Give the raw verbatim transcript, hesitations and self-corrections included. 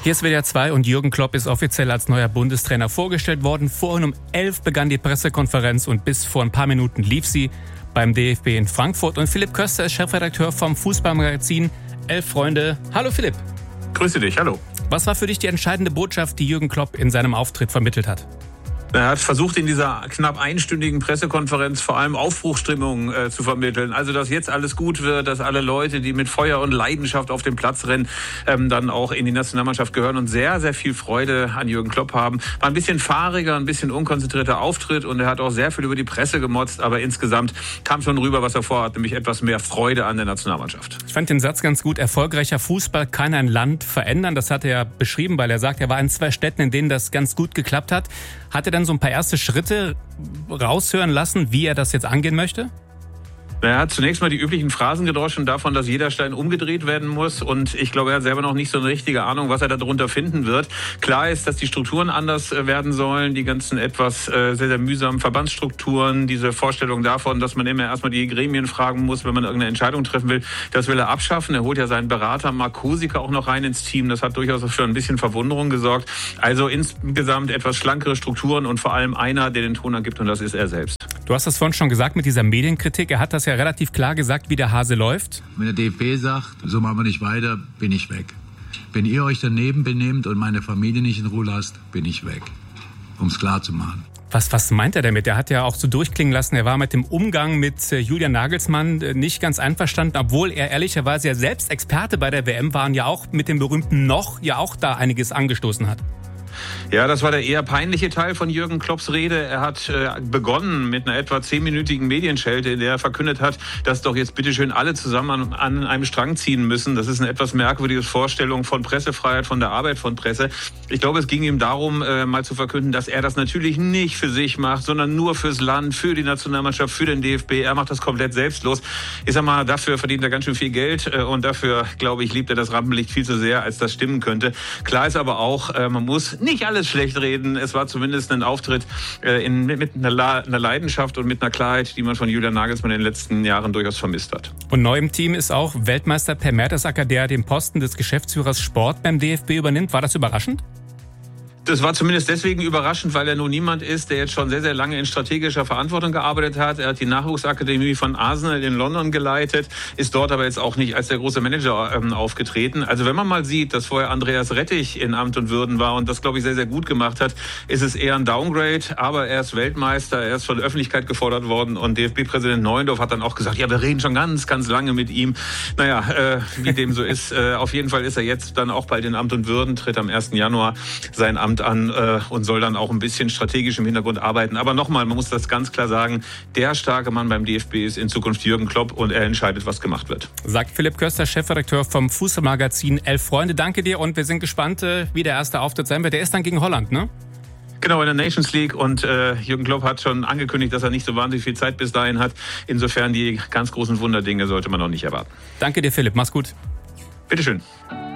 Hier ist W D R zwei und Jürgen Klopp ist offiziell als neuer Bundestrainer vorgestellt worden. Vorhin um elf begann die Pressekonferenz und bis vor ein paar Minuten lief sie beim D F B in Frankfurt. Und Philipp Köster ist Chefredakteur vom Fußballmagazin Elf Freunde. Hallo Philipp. Grüße dich, hallo. Was war für dich die entscheidende Botschaft, die Jürgen Klopp in seinem Auftritt vermittelt hat? Er hat versucht, in dieser knapp einstündigen Pressekonferenz vor allem Aufbruchsstimmung äh, zu vermitteln. Also, dass jetzt alles gut wird, dass alle Leute, die mit Feuer und Leidenschaft auf den Platz rennen, ähm, dann auch in die Nationalmannschaft gehören und sehr, sehr viel Freude an Jürgen Klopp haben. War ein bisschen fahriger, ein bisschen unkonzentrierter Auftritt und er hat auch sehr viel über die Presse gemotzt, aber insgesamt kam schon rüber, was er vorhat, nämlich etwas mehr Freude an der Nationalmannschaft. Ich fand den Satz ganz gut. Erfolgreicher Fußball kann ein Land verändern. Das hat er ja beschrieben, weil er sagt, er war in zwei Städten, in denen das ganz gut geklappt hat. Hat er dann so ein paar erste Schritte raushören lassen, wie er das jetzt angehen möchte? Er hat zunächst mal die üblichen Phrasen gedroschen davon, dass jeder Stein umgedreht werden muss. Und ich glaube, er hat selber noch nicht so eine richtige Ahnung, was er darunter finden wird. Klar ist, dass die Strukturen anders werden sollen. Die ganzen etwas äh, sehr, sehr mühsamen Verbandsstrukturen, diese Vorstellung davon, dass man immer erstmal die Gremien fragen muss, wenn man irgendeine Entscheidung treffen will, das will er abschaffen. Er holt ja seinen Berater Mark Kosika auch noch rein ins Team. Das hat durchaus für ein bisschen Verwunderung gesorgt. Also insgesamt etwas schlankere Strukturen und vor allem einer, der den Ton angibt, und das ist er selbst. Du hast das vorhin schon gesagt mit dieser Medienkritik. Er hat das ja relativ klar gesagt, wie der Hase läuft. Wenn der D F B sagt, so machen wir nicht weiter, bin ich weg. Wenn ihr euch daneben benehmt und meine Familie nicht in Ruhe lasst, bin ich weg. Um es klar zu machen. Was, was meint er damit? Er hat ja auch so durchklingen lassen, er war mit dem Umgang mit Julian Nagelsmann nicht ganz einverstanden, obwohl er ehrlicherweise ja selbst Experte bei der W M war und ja auch mit dem berühmten Noch ja auch da einiges angestoßen hat. Ja, das war der eher peinliche Teil von Jürgen Klopps Rede. Er hat äh, begonnen mit einer etwa zehnminütigen Medienschelte, in der er verkündet hat, dass doch jetzt bitteschön alle zusammen an, an einem Strang ziehen müssen. Das ist eine etwas merkwürdige Vorstellung von Pressefreiheit, von der Arbeit von Presse. Ich glaube, es ging ihm darum, äh, mal zu verkünden, dass er das natürlich nicht für sich macht, sondern nur fürs Land, für die Nationalmannschaft, für den D F B. Er macht das komplett selbstlos. Ich sag mal, dafür verdient er ganz schön viel Geld äh, und dafür, glaube ich, liebt er das Rampenlicht viel zu sehr, als das stimmen könnte. Klar ist aber auch, äh, man muss nicht alles schlecht reden. Es war zumindest ein Auftritt äh, in, mit einer, La- einer Leidenschaft und mit einer Klarheit, die man von Julian Nagelsmann in den letzten Jahren durchaus vermisst hat. Und neu im Team ist auch Weltmeister Per Mertesacker, der den Posten des Geschäftsführers Sport beim D F B übernimmt. War das überraschend? Das war zumindest deswegen überraschend, weil er nun niemand ist, der jetzt schon sehr, sehr lange in strategischer Verantwortung gearbeitet hat. Er hat die Nachwuchsakademie von Arsenal in London geleitet, ist dort aber jetzt auch nicht als der große Manager ähm, aufgetreten. Also wenn man mal sieht, dass vorher Andreas Rettich in Amt und Würden war und das, glaube ich, sehr, sehr gut gemacht hat, ist es eher ein Downgrade. Aber er ist Weltmeister, er ist von der Öffentlichkeit gefordert worden und D F B-Präsident Neuendorf hat dann auch gesagt, ja, wir reden schon ganz, ganz lange mit ihm. Naja, äh, wie dem so ist. Äh, auf jeden Fall ist er jetzt dann auch bald in Amt und Würden, tritt am ersten Januar sein Amt an äh, und soll dann auch ein bisschen strategisch im Hintergrund arbeiten. Aber nochmal, man muss das ganz klar sagen, der starke Mann beim D F B ist in Zukunft Jürgen Klopp und er entscheidet, was gemacht wird. Sagt Philipp Köster, Chefredakteur vom Fußballmagazin Elf Freunde. Danke dir und wir sind gespannt, wie der erste Auftritt sein wird. Der ist dann gegen Holland, ne? Genau, in der Nations League und äh, Jürgen Klopp hat schon angekündigt, dass er nicht so wahnsinnig viel Zeit bis dahin hat. Insofern die ganz großen Wunderdinge sollte man noch nicht erwarten. Danke dir, Philipp. Mach's gut. Bitteschön.